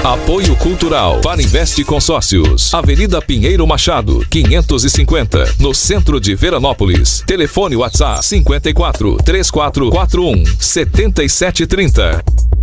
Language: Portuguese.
Apoio Cultural Farinvest Consórcios. Avenida Pinheiro Machado, 550, no centro de Veranópolis. Telefone WhatsApp 54 3441 7730.